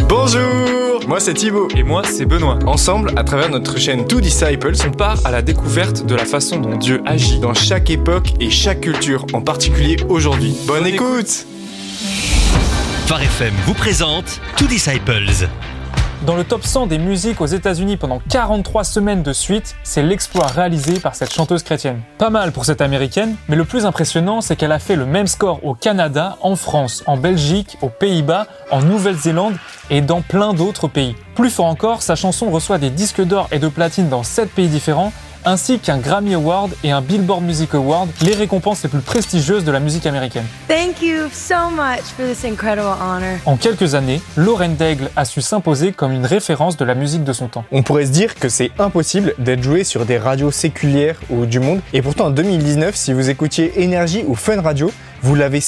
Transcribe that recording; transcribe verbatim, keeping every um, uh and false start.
Bonjour, moi c'est Thibaut. Et moi, c'est Benoît. Ensemble, à travers notre chaîne Two Disciples, On part à la découverte de la façon dont Dieu agit. dans chaque époque et chaque culture, en particulier aujourd'hui. Bonne, Bonne écoute. Phare F M vous présente Two Disciples. Dans le top cent des musiques aux États-Unis pendant quarante-trois semaines de suite, c'est l'exploit réalisé par cette chanteuse chrétienne. Pas mal pour cette américaine, mais le plus impressionnant, c'est qu'elle a fait le même score au Canada, en France, en Belgique, aux Pays-Bas, en Nouvelle-Zélande et dans plein d'autres pays. Plus fort encore, sa chanson reçoit des disques d'or et de platine dans sept pays différents, ainsi qu'un Grammy Award et un Billboard Music Award, les récompenses les plus prestigieuses de la musique américaine. Thank you so much for this incredible honor. En quelques années, Lauren Daigle a su s'imposer comme une référence de la musique de son temps. On pourrait se dire que c'est impossible d'être joué sur des radios séculières ou du monde, et pourtant en deux mille dix-neuf, si vous écoutiez Énergie ou Fun Radio, vous l'avez